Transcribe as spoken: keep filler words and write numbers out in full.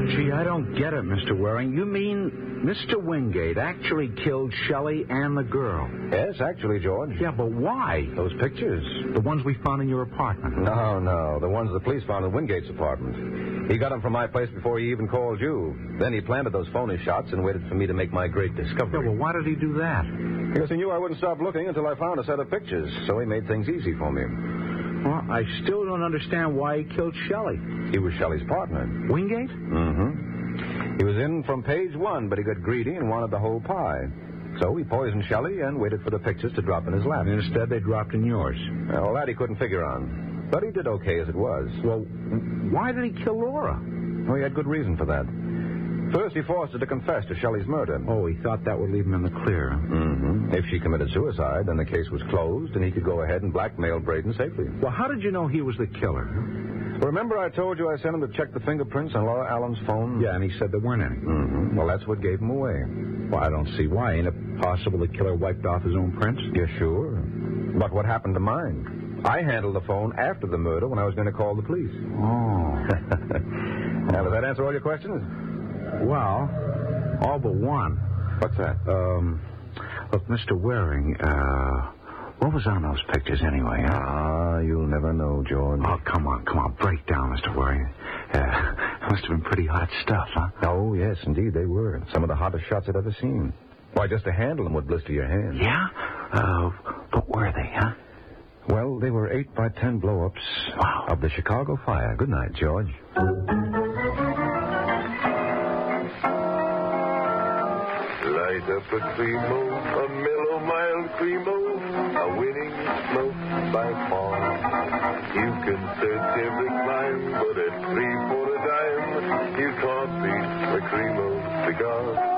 Gee, I don't get it, Mister Waring. You mean Mister Wingate actually killed Shelley and the girl? Yes, actually, George. Yeah, but why? Those pictures. The ones we found in your apartment. No, no. The ones the police found in Wingate's apartment. He got them from my place before he even called you. Then he planted those phony shots and waited for me to make my great discovery. Yeah, well, why did he do that? Because he knew I wouldn't stop looking until I found a set of pictures, so he made things easy for me. Well, I still don't understand why he killed Shelley. He was Shelley's partner. Wingate? Mm-hmm. He was in from page one, but he got greedy and wanted the whole pie. So he poisoned Shelley and waited for the pictures to drop in his lap. And instead, they dropped in yours. Well, that he couldn't figure on. But he did okay as it was. Well, why did he kill Laura? Well, he had good reason for that. First, he forced her to confess to Shelley's murder. Oh, he thought that would leave him in the clear. Mm-hmm. If she committed suicide, then the case was closed, and he could go ahead and blackmail Braden safely. Well, how did you know he was the killer? Remember I told you I sent him to check the fingerprints on Laura Allen's phone? Yeah, and he said there weren't any. Mm-hmm. Well, that's what gave him away. Well, I don't see why. Ain't it possible the killer wiped off his own prints? Yeah, sure. But what happened to mine? I handled the phone after the murder when I was going to call the police. Oh. Now, does that answer all your questions? Well, all but one. What's that? Um, look, Mister Waring, uh, what was on those pictures anyway, huh? Ah, you'll never know, George. Oh, come on, come on, break down, Mister Waring. Uh, must have been pretty hot stuff, huh? Oh, yes, indeed, they were. Some of the hottest shots I'd ever seen. Why, just to handle them would blister your hand. Yeah? Uh, what were they, huh? Well, they were eight by ten blow-ups wow. of the Chicago fire. Good night, George. Light up a Cremo, a mellow, mild Cremo, a winning smoke by far. You can search every clime, but at three for a dime, you can't beat the Cremo cigar.